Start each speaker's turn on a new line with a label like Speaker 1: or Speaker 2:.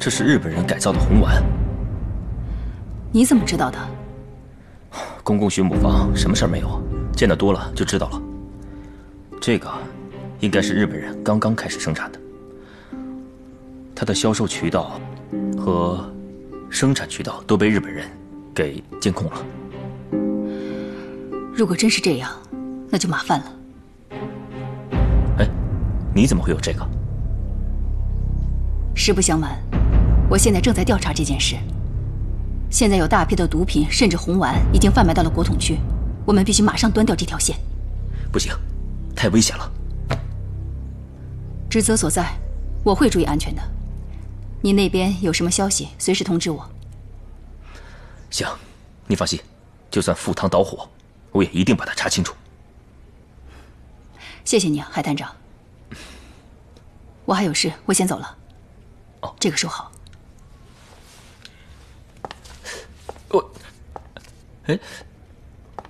Speaker 1: 这是日本人改造的红丸。
Speaker 2: 你怎么知道的？
Speaker 1: 公公学母方什么事儿没有，见得多了就知道了。这个应该是日本人刚刚开始生产的，它的销售渠道和生产渠道都被日本人给监控了。
Speaker 2: 如果真是这样，那就麻烦了。
Speaker 1: 哎，你怎么会有这个？
Speaker 2: 实不相瞒，我现在正在调查这件事。现在有大批的毒品，甚至红丸已经贩卖到了国统区，我们必须马上端掉这条线。
Speaker 1: 不行，太危险了。
Speaker 2: 职责所在，我会注意安全的。你那边有什么消息，随时通知我。
Speaker 1: 行，你放心，就算赴汤蹈火，我也一定把它查清楚。
Speaker 2: 谢谢你啊，海探长。我还有事，我先走了。
Speaker 1: 哦，
Speaker 2: 这个收好。
Speaker 1: 哎，